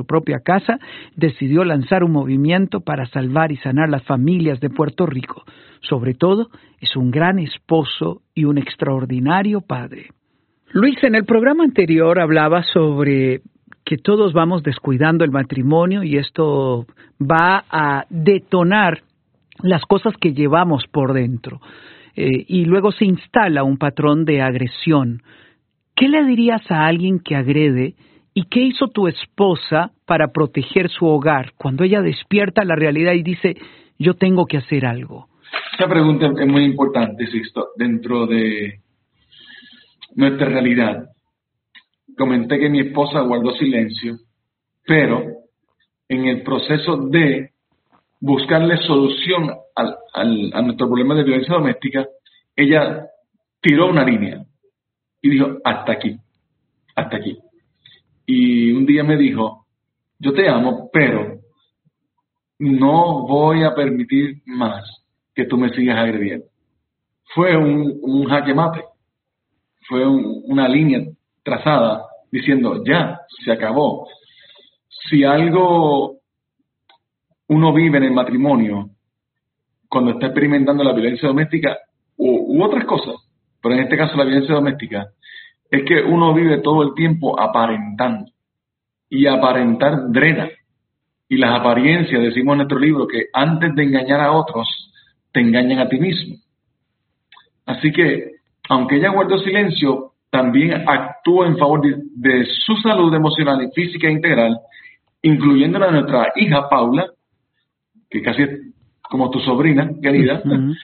propia casa, decidió lanzar un movimiento para salvar y sanar las familias de Puerto Rico. Sobre todo, es un gran esposo y un extraordinario padre. Luis, en el programa anterior hablaba sobre que todos vamos descuidando el matrimonio y esto va a detonar las cosas que llevamos por dentro. Y luego se instala un patrón de agresión. ¿Qué le dirías a alguien que agrede y qué hizo tu esposa para proteger su hogar cuando ella despierta la realidad y dice, yo tengo que hacer algo? Esta pregunta es muy importante, Sixto, dentro de nuestra realidad. Comenté que mi esposa guardó silencio, pero en el proceso de buscarle solución a nuestro problema de violencia doméstica, ella tiró una línea y dijo, hasta aquí, hasta aquí. Y un día me dijo, yo te amo, pero no voy a permitir más que tú me sigas agrediendo. Fue un jaque mate, fue una línea trazada diciendo, ya, se acabó. Si algo uno vive en el matrimonio, cuando está experimentando la violencia doméstica u otras cosas, pero en este caso la violencia doméstica, es que uno vive todo el tiempo aparentando. Y aparentar drena. Y las apariencias, decimos en nuestro libro, que antes de engañar a otros, te engañan a ti mismo. Así que, aunque ella guardó silencio, también actuó en favor de su salud emocional y física integral, incluyéndola a nuestra hija Paula, que casi es como tu sobrina querida.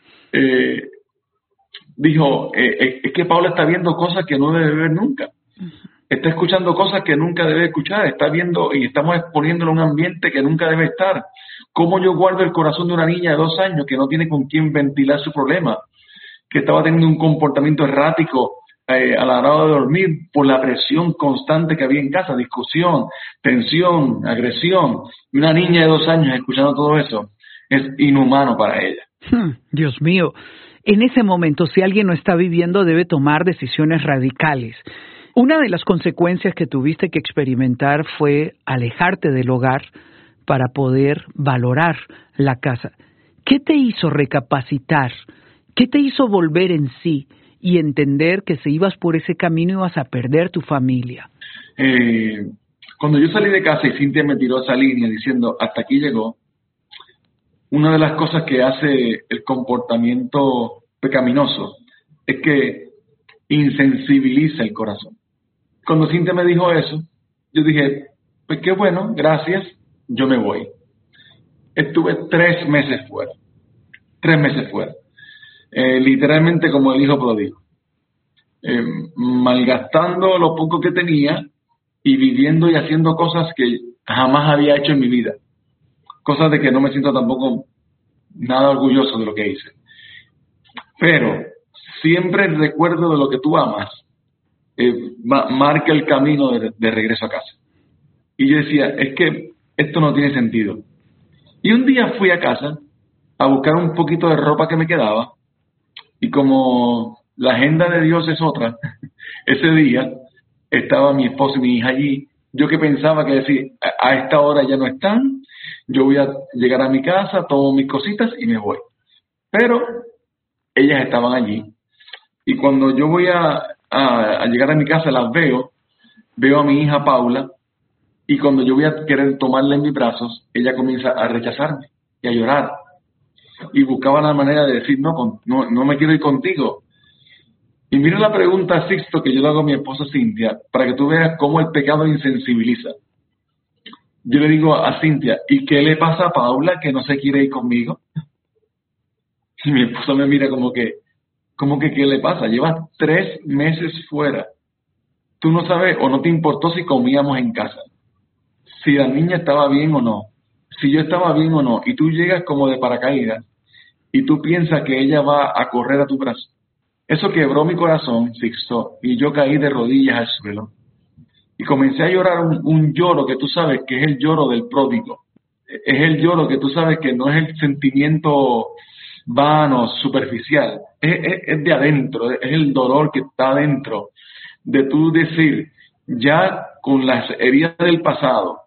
Dijo, es que Paula está viendo cosas que no debe ver nunca. Está escuchando cosas que nunca debe escuchar. Está viendo y estamos exponiéndolo a un ambiente que nunca debe estar. ¿Cómo yo guardo el corazón de una niña de 2 años que no tiene con quién ventilar su problema? Que estaba teniendo un comportamiento errático a la hora de dormir por la presión constante que había en casa, discusión, tensión, agresión. Y una niña de 2 años escuchando todo eso es inhumano para ella. Dios mío. En ese momento, si alguien no está viviendo, debe tomar decisiones radicales. Una de las consecuencias que tuviste que experimentar fue alejarte del hogar para poder valorar la casa. ¿Qué te hizo recapacitar? ¿Qué te hizo volver en sí y entender que si ibas por ese camino ibas a perder tu familia? Cuando yo salí de casa y Cintia me tiró esa línea diciendo, hasta aquí llegó, una de las cosas que hace el comportamiento pecaminoso es que insensibiliza el corazón. Cuando Cintia me dijo eso, yo dije, pues qué bueno, gracias, yo me voy. Estuve 3 meses fuera. 3 meses fuera. Literalmente como el hijo pródigo. Malgastando lo poco que tenía y viviendo y haciendo cosas que jamás había hecho en mi vida. Cosas de que no me siento tampoco nada orgulloso de lo que hice. Pero siempre el recuerdo de lo que tú amas marca el camino de regreso a casa. Y yo decía, es que esto no tiene sentido. Y un día fui a casa a buscar un poquito de ropa que me quedaba y como la agenda de Dios es otra, ese día estaba mi esposo y mi hija allí. Yo que pensaba que decir, a esta hora ya no están, yo voy a llegar a mi casa, tomo mis cositas y me voy. Pero ellas estaban allí. Y cuando yo voy a llegar a mi casa, las veo a mi hija Paula, y cuando yo voy a querer tomarla en mis brazos, ella comienza a rechazarme y a llorar. Y buscaba la manera de decir, no me quiero ir contigo. Y mira la pregunta, Sixto, que yo le hago a mi esposa Cintia, para que tú veas cómo el pecado insensibiliza. Yo le digo a Cintia, ¿y qué le pasa a Paula que no se quiere ir conmigo? Y mi esposa me mira como que ¿qué le pasa? Llevas 3 meses fuera. Tú no sabes o no te importó si comíamos en casa, si la niña estaba bien o no, si yo estaba bien o no, y tú llegas como de paracaídas y tú piensas que ella va a correr a tu brazo. Eso quebró mi corazón, Sixto, y yo caí de rodillas al suelo. Y comencé a llorar un lloro que tú sabes que es el lloro del pródigo. Es el lloro que tú sabes que no es el sentimiento vano, superficial. Es de adentro, es el dolor que está adentro. De tú decir, ya con las heridas del pasado,